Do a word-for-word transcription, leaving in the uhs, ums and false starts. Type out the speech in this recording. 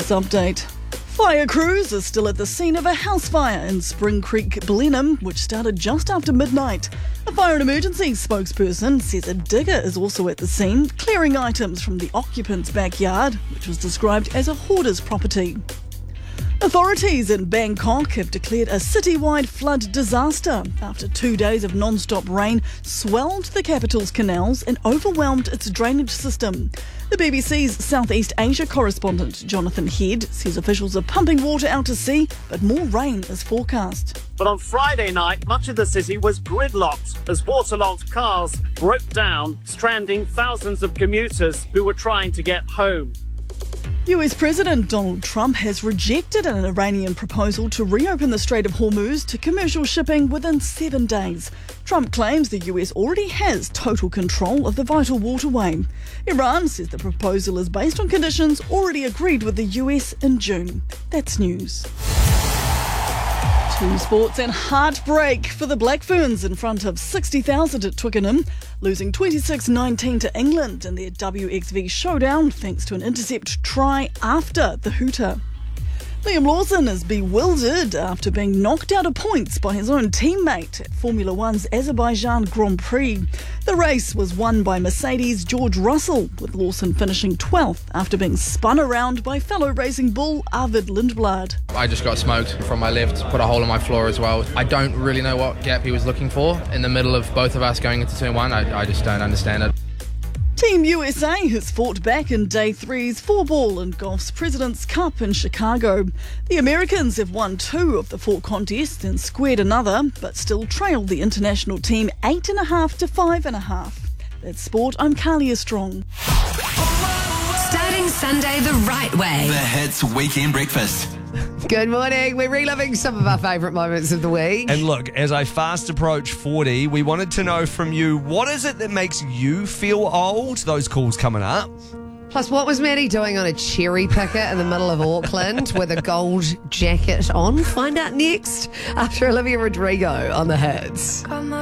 Police update. Fire crews are still at the scene of a house fire in Spring Creek, Blenheim, which started just after midnight. A fire and emergency spokesperson says a digger is also at the scene, clearing items from the occupant's backyard, which was described as a hoarder's property. Authorities in Bangkok have declared a citywide flood disaster after two days of non-stop rain swelled the capital's canals and overwhelmed its drainage system. The B B C's Southeast Asia correspondent Jonathan Head says officials are pumping water out to sea, but more rain is forecast. But on Friday night, much of the city was gridlocked as waterlogged cars broke down, stranding thousands of commuters who were trying to get home. U S President Donald Trump has rejected an Iranian proposal to reopen the Strait of Hormuz to commercial shipping within seven days. Trump claims the U S already has total control of the vital waterway. Iran says the proposal is based on conditions already agreed with the U S in June. That's news. To sports and heartbreak for the Black Ferns in front of sixty thousand at Twickenham, losing twenty-six nineteen to England in their W X V showdown thanks to an intercept try after the hooter. Liam Lawson is bewildered after being knocked out of points by his own teammate at Formula One's Azerbaijan Grand Prix. The race was won by Mercedes' George Russell, with Lawson finishing twelfth after being spun around by fellow Racing Bull Arvid Lindblad. I just got smoked from my left, put a hole in my floor as well. I don't really know what gap he was looking for in the middle of both of us going into turn one. I, I just don't understand it. Team U S A has fought back in day three's four-ball in golf's President's Cup in Chicago. The Americans have won two of the four contests and squared another, but still trailed the international team eight and a half to five and a half. That's sport. I'm Kalia Strong. Starting Sunday the right way. The Hits Weekend Breakfast. Good morning. We're reliving some of our favourite moments of the week. And look, as I fast approach forty, we wanted to know from you, what is it that makes you feel old? Those calls coming up. Plus, what was Maddie doing on a cherry picker in the middle of Auckland with a gold jacket on? Find out next after Olivia Rodrigo on the Hits.